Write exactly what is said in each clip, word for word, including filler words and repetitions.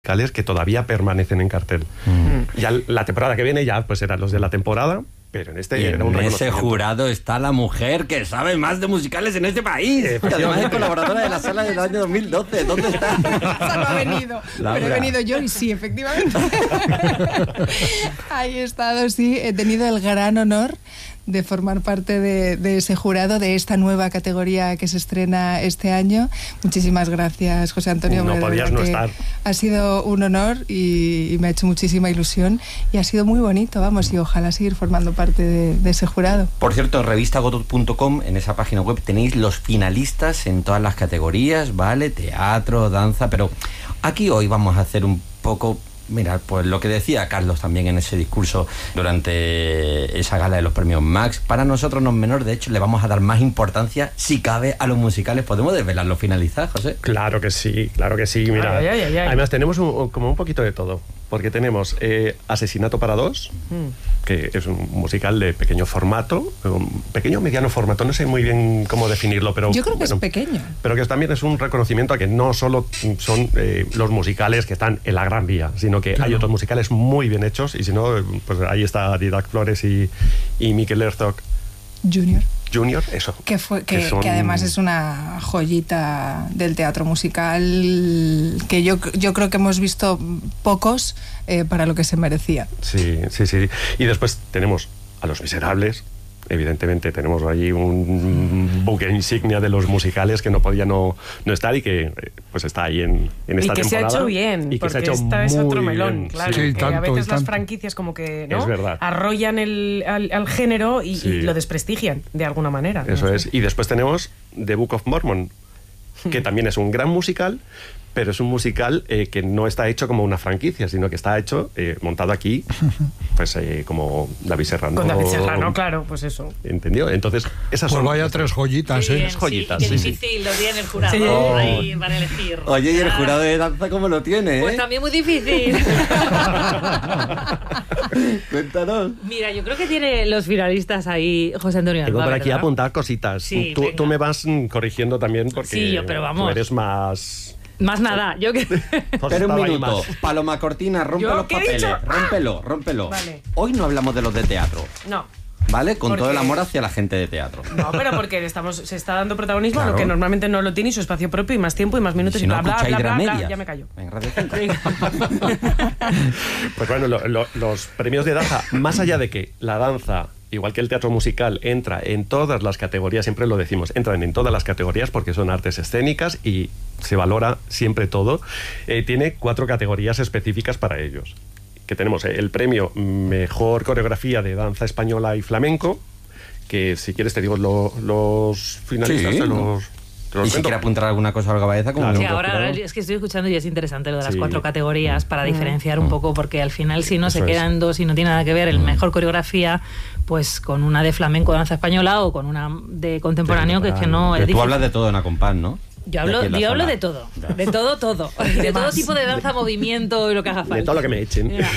que todavía permanecen en cartel. Mm. Ya la temporada que viene ya pues serán los de la temporada, pero en este y era un en ese jurado está la mujer que sabe más de musicales en este país, eh, que además es colaboradora de la sala del año dos mil doce. ¿Dónde está? Esa no ha venido, Laura. Pero he venido yo y sí, efectivamente. Ahí he estado, sí, he tenido el gran honor de formar parte de, de ese jurado, de esta nueva categoría que se estrena este año. Muchísimas gracias, José Antonio. No podías no estar. Ha sido un honor y, y me ha hecho muchísima ilusión y ha sido muy bonito, vamos, y ojalá seguir formando parte de, de ese jurado. Por cierto, revista godot punto com, en esa página web tenéis los finalistas en todas las categorías, ¿vale? Teatro, danza, pero aquí hoy vamos a hacer un poco... Mira, pues lo que decía Carlos también en ese discurso durante esa gala de los premios Max, para nosotros no es menor, de hecho le vamos a dar más importancia, si cabe, a los musicales. ¿Podemos desvelarlo finalizar, José? Claro que sí, claro que sí, mira. Ay, ay, ay, ay. Además tenemos un, como un poquito de todo, porque tenemos eh, Asesinato para dos, mm. que es un musical de pequeño formato, un pequeño mediano formato, no sé muy bien cómo definirlo, pero... Yo creo que bueno, es pequeño. Pero que también es un reconocimiento a que no solo son eh, los musicales que están en la Gran Vía, sino que claro, hay otros musicales muy bien hechos, y si no, pues ahí está Didac Flores y, y Mikel Herzog Junior. Junior, eso. Que, fue, que, que, son... que además es una joyita del teatro musical que yo, yo creo que hemos visto pocos eh, para lo que se merecía. Sí, sí, sí. Y después tenemos a Los Miserables. Evidentemente tenemos allí un buque insignia de los musicales que no podía no, no estar y que pues está ahí en, en esta temporada. Y que temporada. se ha hecho bien, y que porque se ha hecho esta es otro melón, bien. claro. Sí, que tanto, a veces las tanto. franquicias como que ¿no? Es verdad. arrollan el, al, al género y, sí. y lo desprestigian de alguna manera. Eso ¿no? es. Y después tenemos The Book of Mormon, que también es un gran musical, pero es un musical eh, que no está hecho como una franquicia, sino que está hecho, eh, montado aquí, pues eh, como David Serrano. Con David Serrano, claro, pues eso. ¿Entendió? Entonces, esas pues son... vaya tres joyitas, Qué ¿eh? bien, joyitas, sí, qué sí, difícil sí. lo tiene el jurado. Sí. Oh. Ahí van a elegir. Oye, ¿y el jurado de danza cómo lo tiene, eh? Pues también muy difícil. Cuéntanos. Mira, yo creo que tiene los finalistas ahí José Antonio Tengo Alba, por aquí ¿verdad? apuntar cositas. Sí, tú, venga. tú me vas mm, corrigiendo también porque Sí, yo, pero vamos. tú eres más... Más nada, yo que... Pero un minuto, Paloma Cortina, rompe ¿Yo los qué he papeles, dicho? rómpelo, rómpelo. Vale. Hoy no hablamos de los de teatro, No. ¿vale? Con ¿Por todo el qué? amor hacia la gente de teatro. No, pero porque estamos, se está dando protagonismo Claro. a lo que normalmente no lo tiene, y su espacio propio y más tiempo y más minutos Si y no bla, bla, escucháis bla, bla, bla, Dramedias. ya me callo. En Radio cinco. Pues bueno, lo, lo, los premios de danza, más allá de que la danza, igual que el teatro musical, entra en todas las categorías, siempre lo decimos, entran en todas las categorías porque son artes escénicas y se valora siempre todo, eh, tiene cuatro categorías específicas para ellos. Que tenemos eh, el premio Mejor Coreografía de Danza Española y Flamenco, que si quieres te digo lo, los finalistas, Sí, te los... ¿no? te los Y si cuento. quiere apuntar alguna cosa a la cabeza, como Claro. Sí, no, ahora claro. es que estoy escuchando y es interesante lo de las Sí. cuatro categorías para diferenciar un poco, porque al final si no Eso se es. quedan dos y no tiene nada que ver el mejor coreografía, pues con una de flamenco, danza española o con una de contemporáneo, que es que no es Pero tú difícil. hablas de todo en Acompás, ¿no? Yo hablo, De aquí en la yo hablo sala. de todo, de todo, todo, de todo tipo de danza, movimiento y lo que haga falta. De todo lo que me echen. Ya.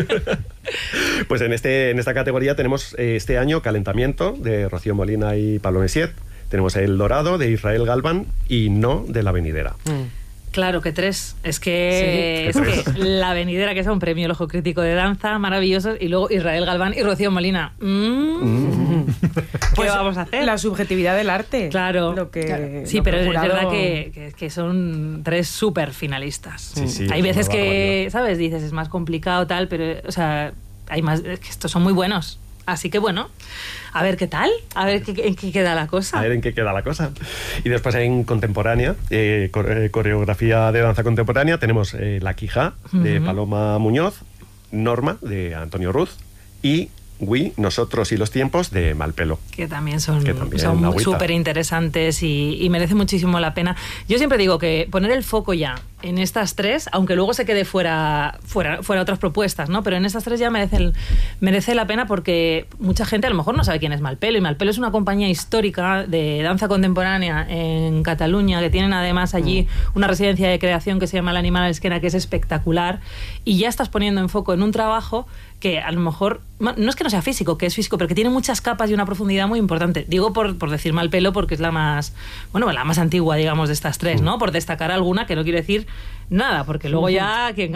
Pues en, este, en esta categoría tenemos eh, este año Calentamiento de Rocío Molina y Pablo Messiet. Tenemos El Dorado de Israel Galván y No de La Venidera. Claro que tres. Es que, Sí, es que tres. que La Venidera, que es un premio El Ojo Crítico de Danza, maravilloso, y luego Israel Galván y Rocío Molina. Mm. ¿Qué Pues vamos a hacer? La subjetividad del arte. Claro. Lo que, Claro. Sí, lo pero que es el jurado- verdad que, que, que son tres súper finalistas. Sí, sí, hay es veces una que, ¿sabes? Dices, es más complicado tal, pero, o sea, hay más, es que estos son muy buenos. Así que bueno, a ver qué tal, a ver qué, en qué queda la cosa. A ver en qué queda la cosa. Y después en contemporánea, eh, co- eh, coreografía de danza contemporánea, tenemos eh, La Quijá de Ujú. Paloma Muñoz, Norma de Antonio Ruz y We, Nosotros y los Tiempos de Malpelo. Que también son Que también, son agüita. súper interesantes y, y merece muchísimo la pena. Yo siempre digo que poner el foco ya en estas tres, aunque luego se quede fuera, fuera, fuera otras propuestas, ¿no? Pero en estas tres ya merece, el- merece la pena porque mucha gente a lo mejor no sabe quién es Malpelo, y Malpelo es una compañía histórica de danza contemporánea en Cataluña, que tienen además allí una residencia de creación que se llama El Animal Esquena, que es espectacular, y ya estás poniendo en foco en un trabajo que a lo mejor, no es que no sea físico, que es físico, pero que tiene muchas capas y una profundidad muy importante. Digo por, por decir Malpelo porque es la más, bueno, la más antigua, digamos, de estas tres, ¿no? Por destacar alguna, que no quiero decir nada, porque luego ya quien